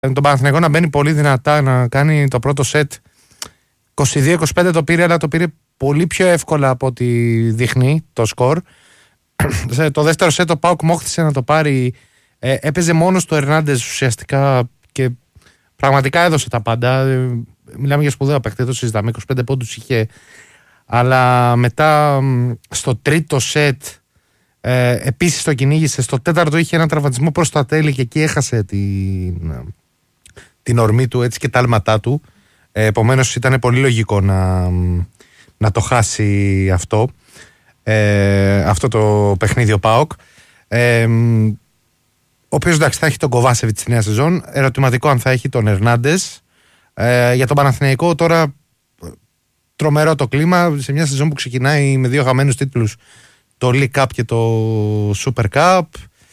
τον Παναθηναϊκό να μπαίνει πολύ δυνατά, να κάνει το πρώτο σετ 22-25 το πήρε, αλλά το πήρε πολύ πιο εύκολα από ό,τι δείχνει το σκορ. Το δεύτερο σετ ο ΠΑΟΚ μόχθησε να το πάρει, έπαιζε μόνος του Ερνάντες ουσιαστικά και πραγματικά έδωσε τα πάντα. Μιλάμε για σπουδαίο παίκτη, το συζητάμε, 25 πόντους είχε, αλλά μετά στο τρίτο σετ επίσης το κυνήγησε, στο τέταρτο είχε ένα τραυματισμό προς τα τέλη και εκεί έχασε την ορμή του, έτσι, και τα άλματά του. Επομένως ήταν πολύ λογικό να το χάσει αυτό το παιχνίδι ο ΠΑΟΚ, ο οποίος, εντάξει, θα έχει τον Κοβάσεβιτ στη νέα σεζόν. Ερωτηματικό αν θα έχει τον Ερνάντες. Για τον Παναθηναϊκό τώρα τρομερό το κλίμα σε μια σεζόν που ξεκινάει με 2 χαμένους τίτλους, το League Cup και το Super Cup.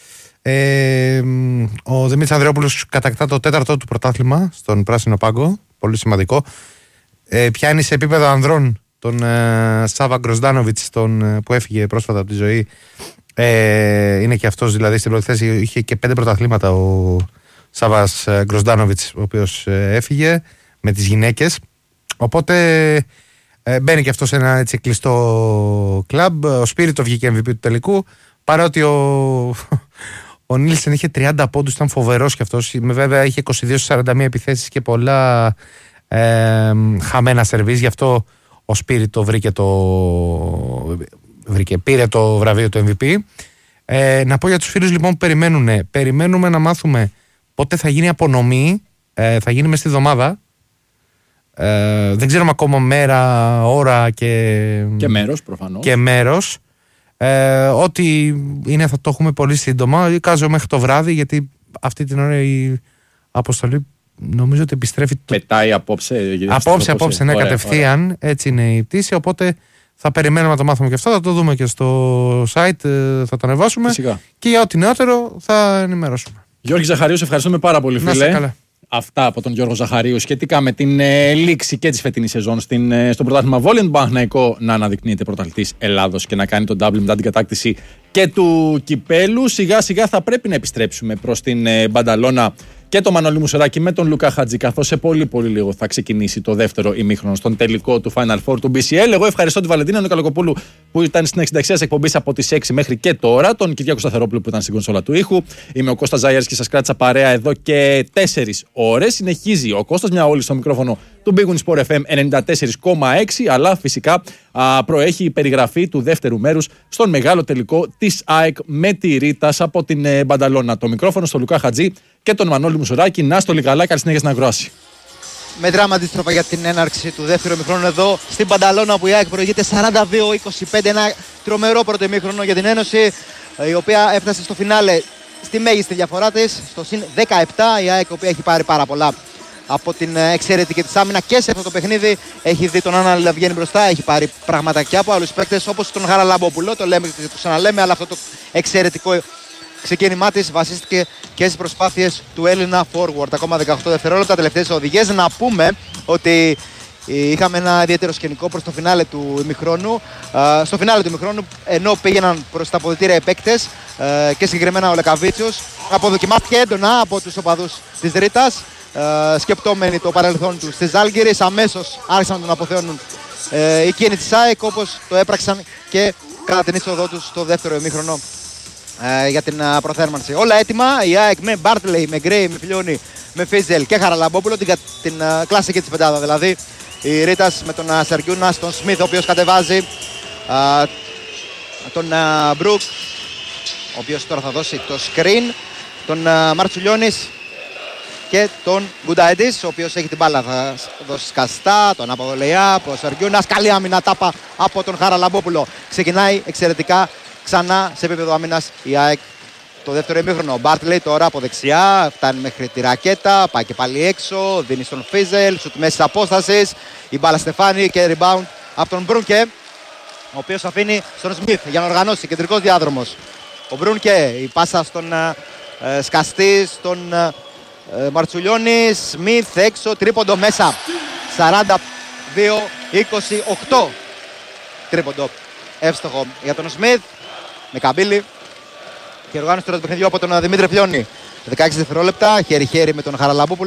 Ο Δημήτρης Ανδρεόπουλος κατακτά το 4ο του πρωτάθλημα στον Πράσινο Πάγκο, πολύ σημαντικό. Πιάνει σε επίπεδο ανδρών τον Σάβα Γκροζντάνοβιτς, που έφυγε πρόσφατα από τη ζωή. Είναι και αυτός δηλαδή στην πρώτη θέση, είχε και 5 πρωταθλήματα ο Σάβας Γκροζντάνοβιτς, ο οποίος έφυγε με τις γυναίκες. Οπότε μπαίνει και αυτό σε ένα έτσι κλειστό κλαμπ. Ο Σπίριτο βγήκε MVP του τελικού, παρότι ο Νίλσεν είχε 30 πόντους, ήταν φοβερός και αυτός. Βέβαια είχε 22-41 επιθέσεις και πολλά χαμένα σερβίς, γι' αυτό ο Σπίριτο πήρε το βραβείο του MVP. Να πω για τους φίλους λοιπόν που περιμένουμε να μάθουμε πότε θα γίνει απονομή. Θα γίνει μες στη εβδομάδα. Δεν ξέρουμε ακόμα μέρα, ώρα και μέρος προφανώς. Και μέρος. Ό,τι είναι θα το έχουμε πολύ σύντομα. Εικάζω μέχρι το βράδυ, γιατί αυτή την ώρα η αποστολή νομίζω ότι επιστρέφει. Πετάει απόψε. Απόψε, ναι, κατευθείαν. Ωραία. Έτσι είναι η πτήση. Οπότε θα περιμένουμε να το μάθουμε και αυτό. Θα το δούμε και στο site. Θα το ανεβάσουμε. Φυσικά. Και για ό,τι νεότερο θα ενημερώσουμε. Γιώργη Ζαχαρίου, σε ευχαριστούμε πάρα πολύ, φίλε. Να είσαι καλά. Αυτά από τον Γιώργο Ζαχαρίου σχετικά με την λήξη και τη φετινή σεζόν στο πρωτάθλημα βόλεϊ. Τον Παναθηναϊκό να αναδεικνύεται πρωταθλητής Ελλάδος και να κάνει τον double μετά την κατάκτηση και του κυπέλου. Σιγά σιγά θα πρέπει να επιστρέψουμε προς την Μπανταλώνα και τον Μανώλη Μουσεράκη με τον Λουκά Χατζή, καθώς σε πολύ πολύ λίγο θα ξεκινήσει το δεύτερο ημίχρονο στον τελικό του Final Four του BCL. Εγώ ευχαριστώ τη Βαλεντίνα Νικολακοπούλου που ήταν στην εξενταξία εκπομπή από τις 6 μέχρι και τώρα, τον Κυριάκο Σταθερόπουλο που ήταν στην κονσόλα του ήχου. Είμαι ο Κώστας Ζάιαρης και σας κράτησα παρέα εδώ και 4 ώρες. Συνεχίζει ο Κώστας, μια όλη στο μικρόφωνο του Big Win Sport FM 94,6, αλλά φυσικά προέχει η περιγραφή του δεύτερου μέρους στον μεγάλο τελικό της ΑΕΚ με τη Ρίτας από την Μπανταλώνα. Το μικρόφωνο στο Λουκά Χατζή και τον Μανώλη Μουσουράκη. Να στο λιγαλά, καλή συνέχεια στην ακρόαση. Με δράμα αντίστροφα για την έναρξη του δεύτερου ημιχρόνου εδώ στην Μπανταλώνα, που η ΑΕΚ προηγείται 42-25. Ένα τρομερό πρώτο ημίχρονο για την Ένωση, η οποία έφτασε στο φινάλε στη μέγιστη διαφορά της, στο συν 17. Η ΑΕΚ, η οποία έχει πάρει πάρα πολλά από την εξαιρετική της άμυνα και σε αυτό το παιχνίδι, έχει δει τον Άννα να βγαίνει μπροστά, έχει πάρει πράγματα και από άλλους παίκτες όπως τον Χαραλαμπόπουλο, το λέμε και το ξαναλέμε, αλλά αυτό το εξαιρετικό ξεκίνημά της βασίστηκε και στις προσπάθειες του Έλληνα forward. Ακόμα 18 δευτερόλεπτα, τελευταίες οδηγίες. Να πούμε ότι είχαμε ένα ιδιαίτερο σκηνικό προς το φινάλε του ημιχρόνου. Στο φινάλε του ημιχρόνου, ενώ πήγαιναν προς τα αποδυτήρια οι παίκτες και συγκεκριμένα ο Λεκαβίτσιος, αποδοκιμάστηκε έντονα από τους οπαδούς της Ρήτας, σκεπτόμενοι το παρελθόν του στις Ζάλγκιρις. Αμέσως άρχισαν να τον αποθέωνουν εκείνοι της ΑΕΚ, όπως το έπραξαν και κατά την είσοδό τους στο δεύτερο ημίχρονο για την προθέρμανση. Όλα έτοιμα, η ΑΕΚ με Μπάρτλεϊ, με Γκρέι, με Φιλιώνη, με Φίζελ και Χαραλαμπόπουλο, την κλασική της πεντάδα δηλαδή. Η Ρίτας με τον Σεργιούνα, τον Σμιθ, ο οποίος κατεβάζει, τον Μπρουκ, ο οποίος τώρα θα δώσει το screen, τον Μαρτσουλιώνης και τον Γκουνταέντης, ο οποίος έχει την μπάλα, θα δώσει σκαστά, τον Αποδολειά, από Σεργιούνας, καλή άμυνα τάπα από τον Χαραλαμπόπουλο. Ξεκινάει εξαιρετικά ξανά σε επίπεδο άμυνας η ΑΕΚ το δεύτερο ημίχρονο. Ο Μπάρτλεϊ τώρα από δεξιά, φτάνει μέχρι τη ρακέτα, πάει και πάλι έξω, δίνει στον Φίζελ, σουτ μέσης απόστασης, η μπάλα στεφάνει και rebound από τον Μπρούνκε, ο οποίος αφήνει στον Σμιθ για να οργανώσει, κεντρικός διάδρομος. Ο Μπρούνκε, η πάσα στον σκαστή, στον Μαρτσουλιώνη, Σμιθ έξω, τρίποντο μέσα. 42-28. Τρίποντο εύστοχο για τον Σμιθ με καμπύλη και οργάνωση του παιχνιδιού από τον Δημήτρη Φιλιώνη. 16 δευτερόλεπτα, χέρι-χέρι με τον Χαραλαμπόπουλο.